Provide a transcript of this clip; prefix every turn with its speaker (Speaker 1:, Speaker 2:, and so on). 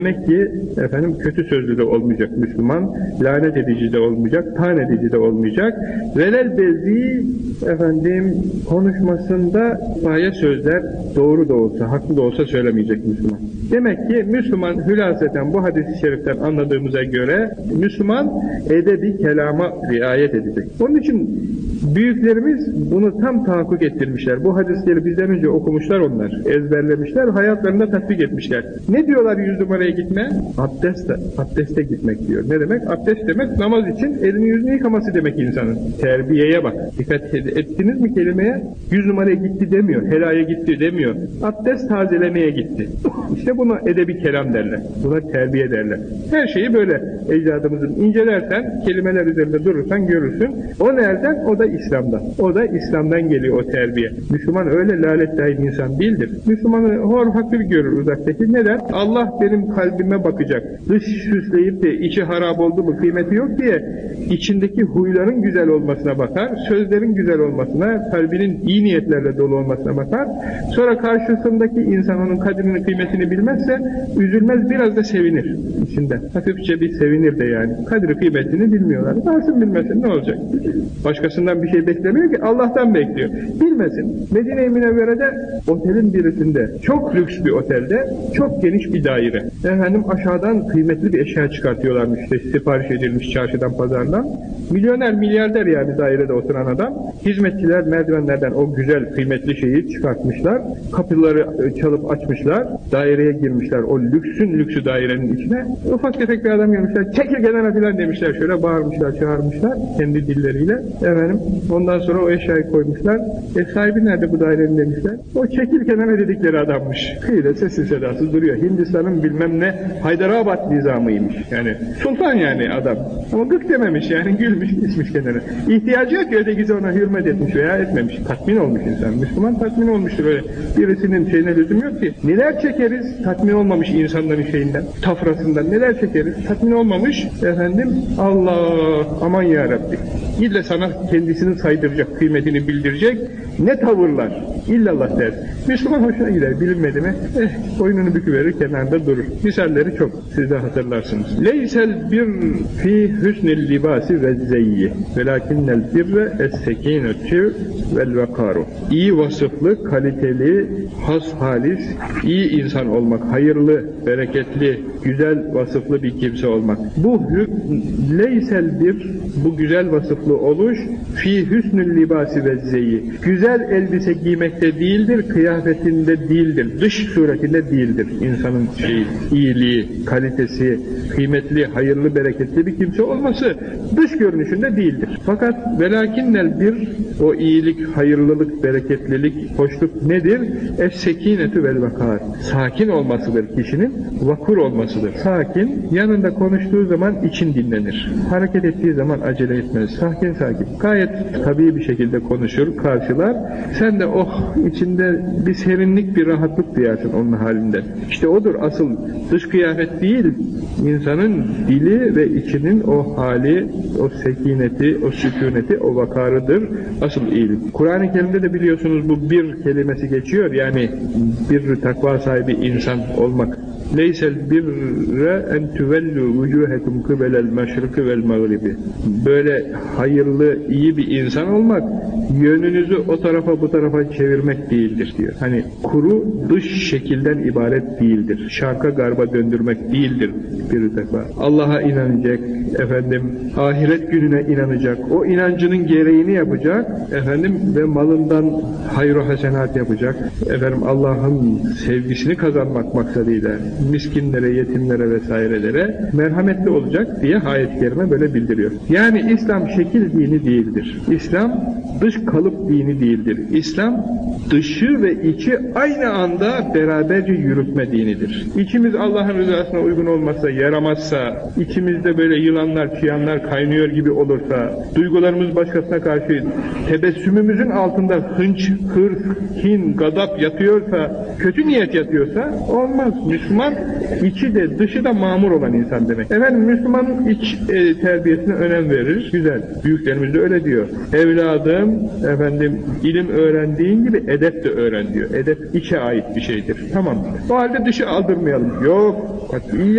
Speaker 1: Demek ki efendim kötü sözlü de olmayacak Müslüman, lanet edici de olmayacak, tan edici de olmayacak. Velel bezi efendim konuşmasında baye sözler doğru da olsa, haklı da olsa söylemeyecek Müslüman. Demek ki Müslüman hülaseten bu hadis-i şeriften anladığımıza göre Müslüman edebi kelama riayet edecek. Onun için büyüklerimiz bunu tam tahakkuk ettirmişler. Bu hadisleri bizden önce okumuşlar onlar, ezberlemişler, hayatlarında tatbik etmişler. Ne diyorlar 100 numaraya gitme? Abdeste gitmek diyor. Ne demek? Abdest demek namaz için elini yüzünü yıkaması demek insanın. Terbiyeye bak. Dikkat ettiniz mi kelimeye? 100 numaraya gitti demiyor. Helaya gitti demiyor. Abdest tazelemeye gitti. İşte buna edebi kelam derler. Buna terbiye derler. Her şeyi böyle ecdadımızın incelersen, kelimeler üzerinde durursan görürsün. O nereden? O da İslam'dan. O da İslam'dan geliyor o terbiye. Müslüman öyle lalet daim insan değildir. Müslümanı hor hakir görür uzaktaki. Neden? Allah benim kalbime bakacak. Dış süsleyip de içi harap oldu mu kıymeti yok diye içindeki huyların güzel olmasına bakar, sözlerin güzel olmasına, kalbinin iyi niyetlerle dolu olmasına bakar. Sonra karşısındaki insan onun kadrini, kıymetini bilmezse üzülmez, biraz da sevinir içinde. Hafifçe bir sevinir de yani. Kadri kıymetini bilmiyorlar. Varsın bilmesin ne olacak? Başkasından bir şey beklemiyor ki, Allah'tan bekliyor. Bilmesin. Medine-i Münevvere'de otelin birisinde, çok lüks bir otelde, çok geniş bir daire. Efendim aşağıdan kıymetli bir eşya çıkartıyorlarmış, işte sipariş edilmiş çarşıdan, pazardan. Milyoner, milyarder yani dairede oturan adam. Hizmetçiler merdivenlerden o güzel, kıymetli şeyi çıkartmışlar. Kapıları çalıp açmışlar. Daireye girmişler. O lüksün lüksü dairenin içine. Ufak tefek bir adam gelmişler. Çekil kenara filan demişler. Şöyle bağırmışlar, çağırmışlar kendi dilleriyle. Efendim ondan sonra o eşyayı koymuşlar. Sahibi nerede bu dairenin demişler. O çekil kenara dedikleri adammış. Kıyıda sessiz sedasız duruyor. Hindistan'ın bilmem ne Haydarabad nizamıymış. Yani sultan yani adam. Ama gık dememiş yani, gülmüş, içmiş kenara. İhtiyacı yok ki ötekisi ona hürmet etmiş veya etmemiş. Tatmin olmuş insan. Müslüman tatmin olmuştur öyle. Birisinin şeyine lüzum yok ki. Neler çekeriz tatmin olmamış insanların şeyinden, tafrasından neler çekeriz. Tatmin olmamış efendim, Allah aman ya Rabbi. İlle sana kendisini saydıracak, kıymetini bildirecek ne tavırlar. İllallah der. Müslüman hoşuna gider. Bilinmedi mi? Boynunu büküverir, kenarda durur. Misalleri çok. Siz de hatırlarsınız. Leysel bir fi hüsnil libasi ve zeyyi velakinnel birre es-sekinetü vel vekaru. İyi vasıflı, kaliteli, has halis, iyi insan olmak, hayırlı, bereketli, güzel vasıflı bir kimse olmak. Bu leysel bir, bu güzel vasıflı oluş fi hüsnül libasi ve zeyyi. Güzel elbise giymekte değildir, kıyafetinde değildir, dış suretinde değildir. İnsanın iyiliği, kalitesi, kıymetli, hayırlı, bereketli bir kimse olması dış görünüşünde değildir. Fakat velakinnel bir, o iyilik, hayırlılık, bereketlilik, hoşluk nedir? Es-sekinetü vel vakar. Sakin olmasıdır kişinin, vakur olmasıdır. Sakin, yanında konuştuğu zaman için dinlenir. Hareket ettiği zaman acele etmez. Sakin sakin. Gayet tabii bir şekilde konuşur, karşılar. Sen de içinde bir serinlik, bir rahatlık duyarsın onun halinden. İşte odur asıl, dış kıyafet değil, insanın dili ve içinin o hali, o sekineti, o sükuneti, o vakarıdır asıl iyilik. Kur'an-ı Kerim'de de biliyorsunuz bu bir kelimesi geçiyor, yani bir takva sahibi insan olmak. Leysel birre en tüvellu vücuhekum kıbelel meşriki vel mağribi. Böyle hayırlı, iyi bir insan olmak, yönünüzü o tarafa bu tarafa çevirmek değildir diyor. Hani kuru dış şekilden ibaret değildir. Şarka garba döndürmek değildir bir takva. Allah'a inanacak, efendim ahiret gününe inanacak, o inancının gereğini yapacak, efendim ve malından hayır-ı hasenat yapacak, efendim Allah'ın sevgisini kazanmak maksadıyla miskinlere, yetimlere vesairelere merhametli olacak diye ayet-i kerime böyle bildiriyor. Yani İslam şekil dini değildir. İslam dış kalıp dini değildir. İslam dışı ve içi aynı anda beraberce yürütme dinidir. İçimiz Allah'ın rızasına uygun olmazsa, yaramazsa, içimizde böyle yılanlar, çıyanlar kaynıyor gibi olursa, duygularımız başkasına karşı tebessümümüzün altında hınç, hırs, kin, gadap yatıyorsa, kötü niyet yatıyorsa olmaz. Müslüman insan, içi de dışı da mamur olan insan demek. Efendim Müslümanın iç terbiyesine önem verir. Güzel. Büyüklerimiz de öyle diyor. Evladım, efendim ilim öğrendiğin gibi edep de öğren diyor. Edep içe ait bir şeydir. Tamam. O halde dışı aldırmayalım. Yok.